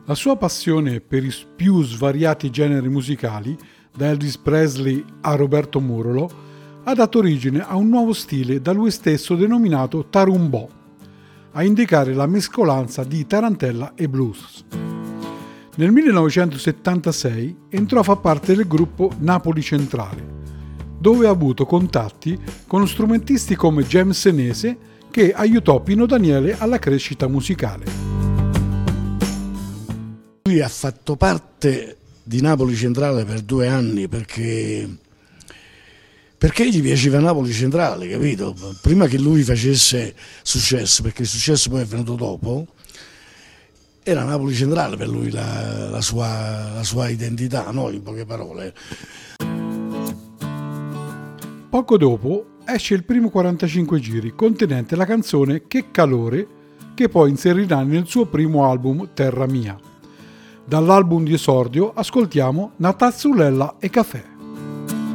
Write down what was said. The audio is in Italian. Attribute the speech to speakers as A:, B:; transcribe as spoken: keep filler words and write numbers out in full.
A: La sua passione per i più svariati generi musicali, da Elvis Presley a Roberto Murolo, ha dato origine a un nuovo stile da lui stesso denominato tarumbò, a indicare la mescolanza di tarantella e blues. Nel millenovecentosettantasei entrò a far parte del gruppo Napoli Centrale, dove ha avuto contatti con strumentisti come James Senese, che aiutò Pino Daniele alla crescita musicale.
B: Lui ha fatto parte di Napoli Centrale per due anni perché, perché gli piaceva Napoli Centrale, capito? Prima che lui facesse successo, perché il successo poi è venuto dopo, era Napoli Centrale per lui la, la, sua, la sua identità, no? In poche parole.
A: Poco dopo esce il primo quarantacinque giri contenente la canzone Che calore, che poi inserirà nel suo primo album Terra Mia. Dall'album di esordio ascoltiamo Natazzulella e caffè.